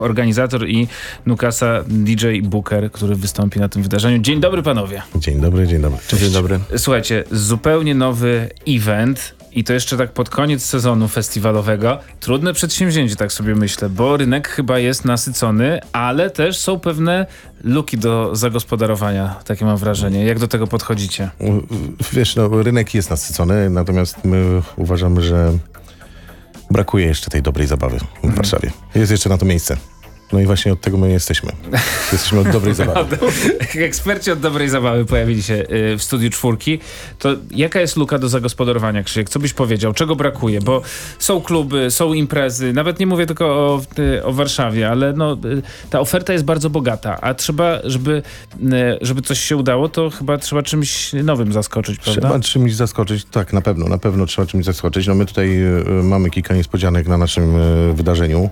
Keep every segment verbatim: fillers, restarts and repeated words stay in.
organizator i Nukasa D J Booker, który wystąpi na tym wydarzeniu. Dzień dobry panowie. Dzień dobry, dzień dobry. Cześć. Dzień dobry. Słuchajcie, zupełnie nowy event i to jeszcze tak pod koniec sezonu festiwalowego. Trudne przedsięwzięcie, tak sobie myślę, bo rynek chyba jest nasycony, ale też są pewne luki do zagospodarowania, takie mam wrażenie. Jak do tego podchodzicie? Wiesz, no, rynek jest nasycony, natomiast my uważamy, że brakuje jeszcze tej dobrej zabawy w Warszawie. Jest jeszcze na to miejsce. No i właśnie od tego my jesteśmy. Jesteśmy od dobrej zabawy. Eksperci od dobrej zabawy pojawili się y, w studiu czwórki. To jaka jest luka do zagospodarowania, Krzysiek? Co byś powiedział? Czego brakuje? Bo są kluby, są imprezy. Nawet nie mówię tylko o, y, o Warszawie, ale no, y, ta oferta jest bardzo bogata. A trzeba, żeby, y, żeby coś się udało, to chyba trzeba czymś nowym zaskoczyć, prawda? Trzeba czymś zaskoczyć. Tak, na pewno. Na pewno trzeba czymś zaskoczyć. No my tutaj y, mamy kilka niespodzianek na naszym y, wydarzeniu.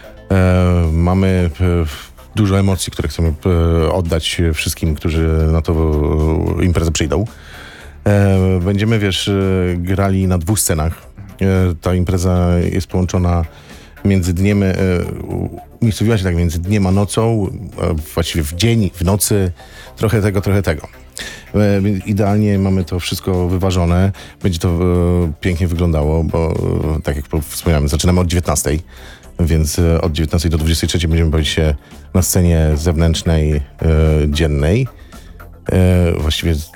E, mamy e, dużo emocji, które chcemy e, oddać wszystkim, którzy na to e, imprezę przyjdą. E, będziemy, wiesz, e, grali na dwóch scenach. E, ta impreza jest połączona między dniem, e, umiejscowiła się tak między dniem a nocą, e, właściwie w dzień, w nocy, trochę tego, trochę tego. E, idealnie mamy to wszystko wyważone. Będzie to e, pięknie wyglądało, bo e, tak jak wspomniałem, zaczynamy od dziewiętnastej. Więc od dziewiętnastej do dwudziestej trzeciej będziemy bawić się na scenie zewnętrznej, e, dziennej. E, właściwie z,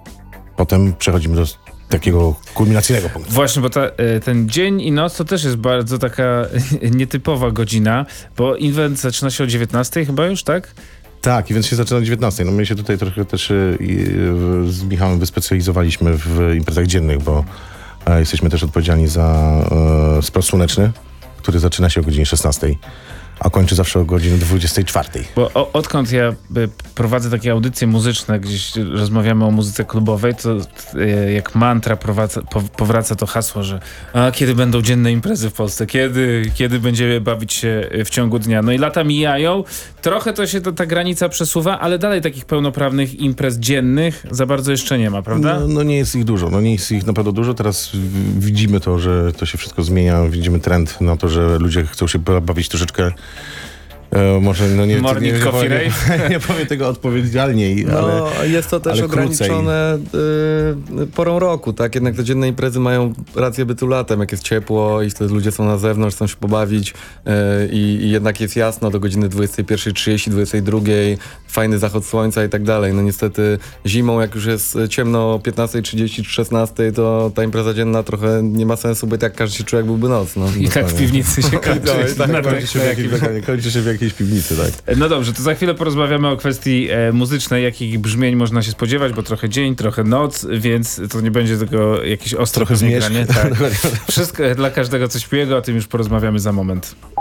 potem przechodzimy do takiego kulminacyjnego punktu. Właśnie, bo ta, ten dzień i noc to też jest bardzo taka nietypowa godzina, bo event zaczyna się o dziewiętnastej chyba już, tak? Tak, event się zaczyna o dziewiętnastej. No my się tutaj trochę też y, y, z Michałem wyspecjalizowaliśmy w imprezach dziennych, bo y, jesteśmy też odpowiedzialni za y, Sprost Słoneczny, który zaczyna się o godzinie szesnastej, a kończy zawsze o godzinie dwudziestej czwartej. Bo o, odkąd ja y, prowadzę takie audycje muzyczne, gdzieś rozmawiamy o muzyce klubowej, to y, jak mantra prowadza, po, powraca to hasło, że a kiedy będą dzienne imprezy w Polsce? Kiedy, kiedy będziemy bawić się w ciągu dnia? No i lata mijają, trochę to się to, ta granica przesuwa, ale dalej takich pełnoprawnych imprez dziennych za bardzo jeszcze nie ma, prawda? No, no nie jest ich dużo, no nie jest ich naprawdę dużo. Teraz w, widzimy to, że to się wszystko zmienia, widzimy trend na to, że ludzie chcą się bawić troszeczkę E, może no nie, Morning nie, nie, coffee powiem, nie, nie powiem tego odpowiedzialniej, no, ale jest to też ograniczone y, porą roku, tak? Jednak te dzienne imprezy mają rację bytu latem, jak jest ciepło i wtedy ludzie są na zewnątrz, chcą się pobawić y, i jednak jest jasno do godziny dwudziestej pierwszej trzydzieści, dwudziestej drugiej, fajny zachód słońca i tak dalej. No niestety zimą, jak już jest ciemno o piętnastej trzydzieści czy szesnastej, to ta impreza dzienna trochę nie ma sensu, bo i tak każdy się czuje, jak byłby noc. No. I tak w piwnicy się kończy. No, i tak kończy się w jakiej, kończy się w jakiejś piwnicy, tak. No dobrze, to za chwilę porozmawiamy o kwestii e, muzycznej, jakich brzmień można się spodziewać, bo trochę dzień, trochę noc, więc to nie będzie tylko jakieś ostre trochę zmierzch. granie. Tak. Wszystko dla każdego coś miłego, o tym już porozmawiamy za moment.